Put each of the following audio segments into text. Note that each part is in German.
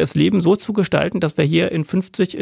das Leben so zu gestalten, dass wir hier in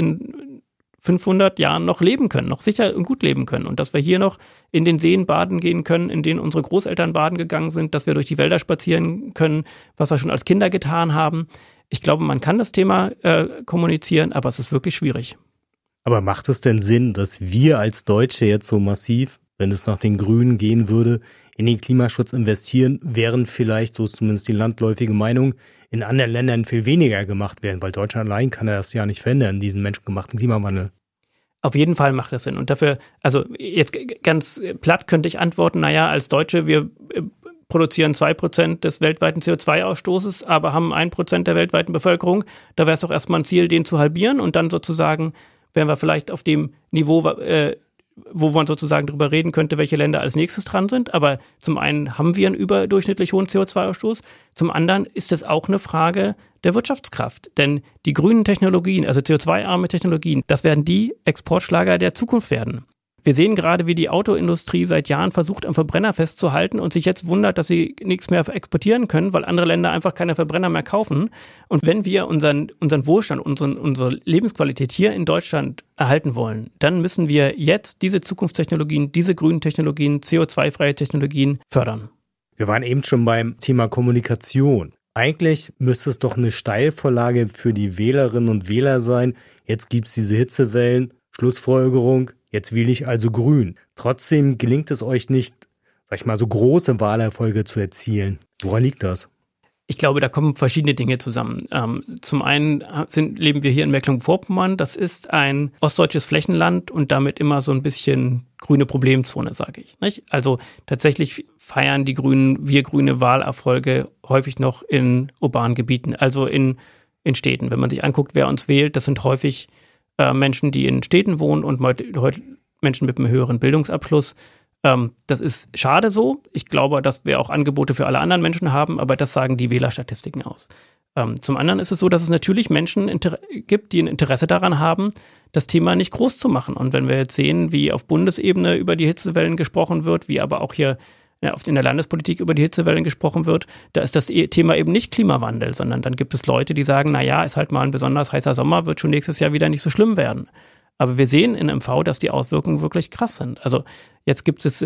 500 Jahren noch leben können, noch sicher und gut leben können und dass wir hier noch in den Seen baden gehen können, in denen unsere Großeltern baden gegangen sind, dass wir durch die Wälder spazieren können, was wir schon als Kinder getan haben. Ich glaube, man kann das Thema kommunizieren, aber es ist wirklich schwierig. Aber macht es denn Sinn, dass wir als Deutsche jetzt so massiv, wenn es nach den Grünen gehen würde, in den Klimaschutz investieren, während vielleicht, so ist zumindest die landläufige Meinung, in anderen Ländern viel weniger gemacht werden, weil Deutschland allein kann das ja nicht verändern, diesen menschengemachten Klimawandel. Auf jeden Fall macht das Sinn. Und dafür, also jetzt ganz platt könnte ich antworten, naja, als Deutsche, wir produzieren 2% des weltweiten CO2-Ausstoßes, aber haben 1% der weltweiten Bevölkerung. Da wäre es doch erstmal ein Ziel, den zu halbieren und dann sozusagen wären wir vielleicht auf dem Niveau, wo man sozusagen darüber reden könnte, welche Länder als nächstes dran sind. Aber zum einen haben wir einen überdurchschnittlich hohen CO2-Ausstoß. Zum anderen ist es auch eine Frage der Wirtschaftskraft. Denn die grünen Technologien, also CO2-arme Technologien, das werden die Exportschlager der Zukunft werden. Wir sehen gerade, wie die Autoindustrie seit Jahren versucht, am Verbrenner festzuhalten und sich jetzt wundert, dass sie nichts mehr exportieren können, weil andere Länder einfach keine Verbrenner mehr kaufen. Und wenn wir unseren Wohlstand, unsere Lebensqualität hier in Deutschland erhalten wollen, dann müssen wir jetzt diese Zukunftstechnologien, diese grünen Technologien, CO2-freie Technologien fördern. Wir waren eben schon beim Thema Kommunikation. Eigentlich müsste es doch eine Steilvorlage für die Wählerinnen und Wähler sein. Jetzt gibt es diese Hitzewellen, Schlussfolgerung. Jetzt wähle ich also grün. Trotzdem gelingt es euch nicht, sag ich mal, so große Wahlerfolge zu erzielen. Woran liegt das? Ich glaube, da kommen verschiedene Dinge zusammen. Zum einen leben wir hier in Mecklenburg-Vorpommern. Das ist ein ostdeutsches Flächenland und damit immer so ein bisschen grüne Problemzone, sage ich. Nicht? Also tatsächlich feiern wir Grüne Wahlerfolge häufig noch in urbanen Gebieten, also in Städten. Wenn man sich anguckt, wer uns wählt, das sind häufig Menschen, die in Städten wohnen und heute Menschen mit einem höheren Bildungsabschluss. Das ist schade so. Ich glaube, dass wir auch Angebote für alle anderen Menschen haben, aber das sagen die Wählerstatistiken aus. Zum anderen ist es so, dass es natürlich Menschen gibt, die ein Interesse daran haben, das Thema nicht groß zu machen. Und wenn wir jetzt sehen, wie auf Bundesebene über die Hitzewellen gesprochen wird, wie aber auch hier in der Landespolitik über die Hitzewellen gesprochen wird, da ist das Thema eben nicht Klimawandel, sondern dann gibt es Leute, die sagen, naja, ist halt mal ein besonders heißer Sommer, wird schon nächstes Jahr wieder nicht so schlimm werden. Aber wir sehen in MV, dass die Auswirkungen wirklich krass sind. Also jetzt gibt es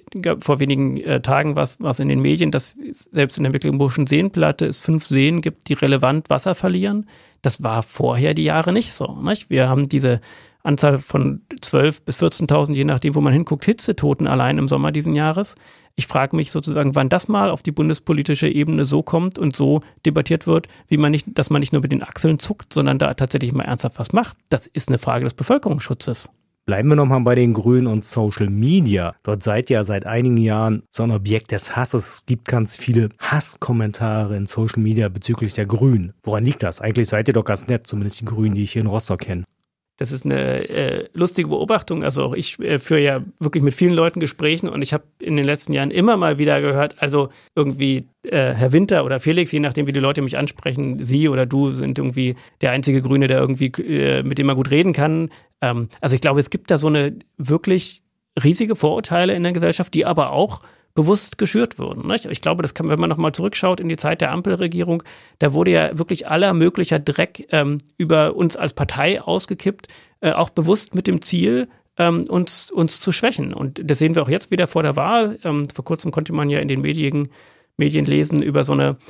vor wenigen Tagen was in den Medien, dass selbst in der Mecklenburgischen Seenplatte es 5 Seen gibt, die relevant Wasser verlieren. Das war vorher die Jahre nicht so. Nicht? Wir haben diese Anzahl von 12.000 bis 14.000, je nachdem, wo man hinguckt, Hitzetoten allein im Sommer diesen Jahres. Ich frage mich sozusagen, wann das mal auf die bundespolitische Ebene so kommt und so debattiert wird, dass man nicht nur mit den Achseln zuckt, sondern da tatsächlich mal ernsthaft was macht. Das ist eine Frage des Bevölkerungsschutzes. Bleiben wir nochmal bei den Grünen und Social Media. Dort seid ihr seit einigen Jahren so ein Objekt des Hasses. Es gibt ganz viele Hasskommentare in Social Media bezüglich der Grünen. Woran liegt das? Eigentlich seid ihr doch ganz nett, zumindest die Grünen, die ich hier in Rostock kenne. Das ist eine lustige Beobachtung. Also auch ich führe ja wirklich mit vielen Leuten Gesprächen und ich habe in den letzten Jahren immer mal wieder gehört, also irgendwie Herr Winter oder Felix, je nachdem, wie die Leute mich ansprechen, Sie oder du sind irgendwie der einzige Grüne, der irgendwie mit dem man gut reden kann. Also ich glaube, es gibt da so eine wirklich riesige Vorurteile in der Gesellschaft, die aber auch bewusst geschürt wurden. Nicht? Ich glaube, das kann, wenn man nochmal zurückschaut in die Zeit der Ampelregierung, da wurde ja wirklich aller möglicher Dreck über uns als Partei ausgekippt, auch bewusst mit dem Ziel, uns zu schwächen. Und das sehen wir auch jetzt wieder vor der Wahl. Vor kurzem konnte man ja in den Medien lesen über so eine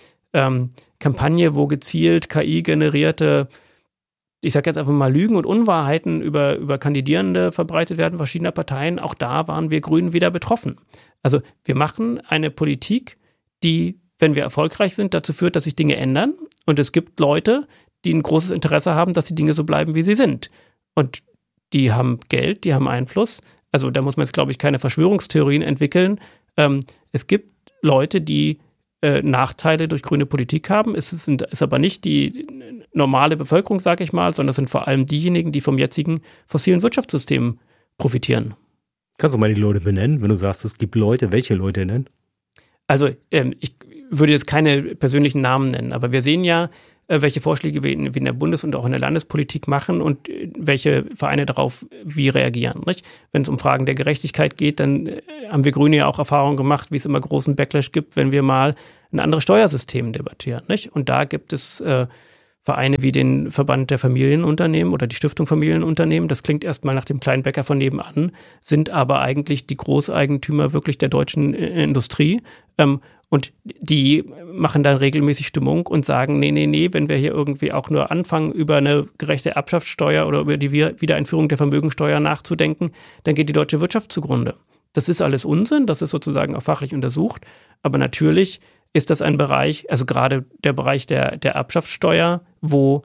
Kampagne, wo gezielt KI-generierte, ich sage jetzt einfach mal Lügen und Unwahrheiten über Kandidierende verbreitet werden verschiedener Parteien. Auch da waren wir Grünen wieder betroffen. Also wir machen eine Politik, die, wenn wir erfolgreich sind, dazu führt, dass sich Dinge ändern. Und es gibt Leute, die ein großes Interesse haben, dass die Dinge so bleiben, wie sie sind. Und die haben Geld, die haben Einfluss. Also da muss man jetzt, glaube ich, keine Verschwörungstheorien entwickeln. Es gibt Leute, die Nachteile durch grüne Politik haben. Es ist aber nicht die normale Bevölkerung, sage ich mal, sondern es sind vor allem diejenigen, die vom jetzigen fossilen Wirtschaftssystem profitieren. Kannst du mal die Leute benennen, wenn du sagst, es gibt Leute, welche Leute nennen? Also ich würde jetzt keine persönlichen Namen nennen, aber wir sehen ja, welche Vorschläge wir in der Bundes- und auch in der Landespolitik machen und welche Vereine darauf wie reagieren. Nicht? Wenn es um Fragen der Gerechtigkeit geht, dann haben wir Grüne ja auch Erfahrungen gemacht, wie es immer großen Backlash gibt, wenn wir mal ein anderes Steuersystem debattieren. Nicht? Und da gibt es Vereine wie den Verband der Familienunternehmen oder die Stiftung Familienunternehmen. Das klingt erstmal nach dem kleinen Bäcker von nebenan, sind aber eigentlich die Großeigentümer wirklich der deutschen Industrie. Und die machen dann regelmäßig Stimmung und sagen, nee, wenn wir hier irgendwie auch nur anfangen, über eine gerechte Erbschaftssteuer oder über die Wiedereinführung der Vermögensteuer nachzudenken, dann geht die deutsche Wirtschaft zugrunde. Das ist alles Unsinn, das ist sozusagen auch fachlich untersucht, aber natürlich ist das ein Bereich, also gerade der Bereich der Erbschaftssteuer, wo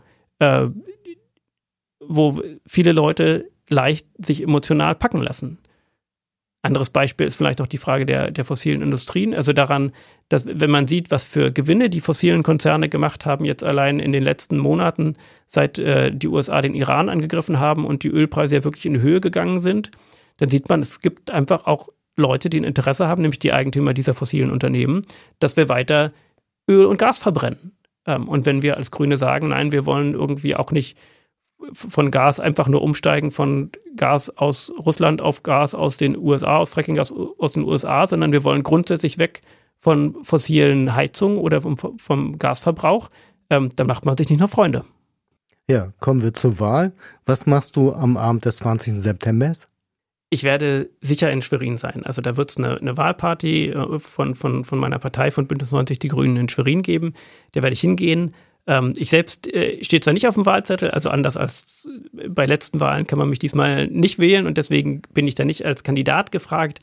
viele Leute leicht sich emotional packen lassen. Anderes Beispiel ist vielleicht auch die Frage der fossilen Industrien, also daran, dass wenn man sieht, was für Gewinne die fossilen Konzerne gemacht haben, jetzt allein in den letzten Monaten, seit die USA den Iran angegriffen haben und die Ölpreise ja wirklich in die Höhe gegangen sind, dann sieht man, es gibt einfach auch Leute, die ein Interesse haben, nämlich die Eigentümer dieser fossilen Unternehmen, dass wir weiter Öl und Gas verbrennen. Und wenn wir als Grüne sagen, nein, wir wollen irgendwie auch nicht von Gas einfach nur umsteigen von Gas aus Russland auf Gas aus den USA, aus Frackinggas aus den USA, sondern wir wollen grundsätzlich weg von fossilen Heizungen oder vom Gasverbrauch, dann macht man sich nicht noch Freunde. Ja, kommen wir zur Wahl. Was machst du am Abend des 20. September? Ich werde sicher in Schwerin sein. Also da wird es eine Wahlparty von meiner Partei, von Bündnis 90 Die Grünen in Schwerin geben. Da werde ich hingehen. Ich selbst stehe zwar nicht auf dem Wahlzettel, also anders als bei letzten Wahlen kann man mich diesmal nicht wählen und deswegen bin ich da nicht als Kandidat gefragt.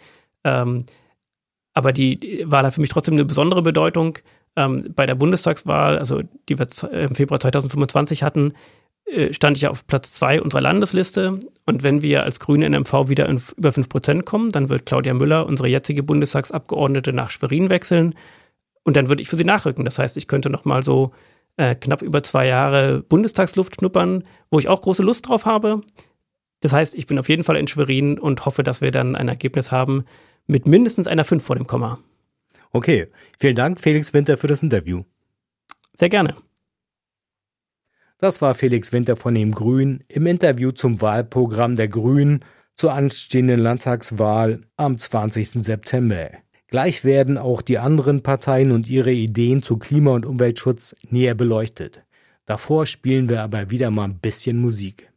Aber die Wahl hat für mich trotzdem eine besondere Bedeutung. Bei der Bundestagswahl, also die wir im Februar 2025 hatten, stand ich auf Platz 2 unserer Landesliste. Und wenn wir als Grüne in MV wieder über 5% kommen, dann wird Claudia Müller, unsere jetzige Bundestagsabgeordnete, nach Schwerin wechseln. Und dann würde ich für sie nachrücken. Das heißt, ich könnte noch mal so knapp über 2 Jahre Bundestagsluft schnuppern, wo ich auch große Lust drauf habe. Das heißt, ich bin auf jeden Fall in Schwerin und hoffe, dass wir dann ein Ergebnis haben mit mindestens einer 5 vor dem Komma. Okay, vielen Dank, Felix Winter, für das Interview. Sehr gerne. Das war Felix Winter von den Grünen im Interview zum Wahlprogramm der Grünen zur anstehenden Landtagswahl am 20. September. Gleich werden auch die anderen Parteien und ihre Ideen zu Klima- und Umweltschutz näher beleuchtet. Davor spielen wir aber wieder mal ein bisschen Musik.